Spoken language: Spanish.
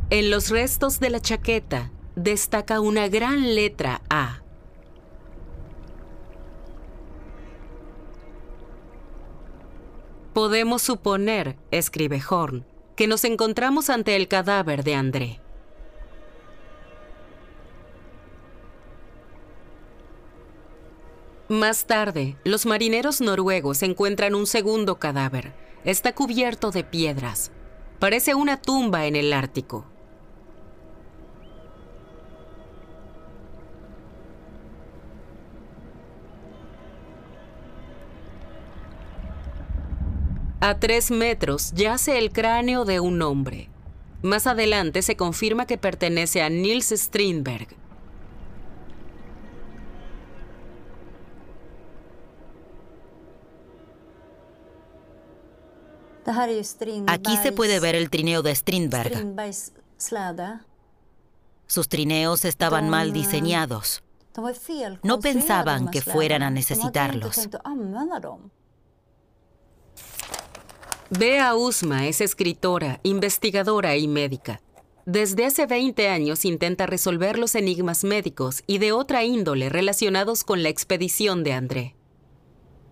En los restos de la chaqueta destaca una gran letra A. Podemos suponer, escribe Horn, que nos encontramos ante el cadáver de André. Más tarde, los marineros noruegos encuentran un segundo cadáver. Está cubierto de piedras. Parece una tumba en el Ártico. A 3 metros yace el cráneo de un hombre. Más adelante se confirma que pertenece a Niels Strindberg. Aquí se puede ver el trineo de Strindberg. Sus trineos estaban mal diseñados. No pensaban que fueran a necesitarlos. Bea Usma es escritora, investigadora y médica. Desde hace 20 años intenta resolver los enigmas médicos y de otra índole relacionados con la expedición de André.